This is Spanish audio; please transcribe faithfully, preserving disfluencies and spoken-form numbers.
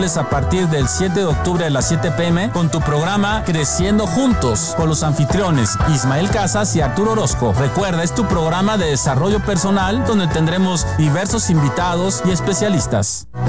a partir del siete de octubre a las siete pe eme con tu programa Creciendo Juntos con los anfitriones Ismael Casas y Arturo Orozco. Recuerda, es tu programa de desarrollo personal donde tendremos diversos invitados y especialistas.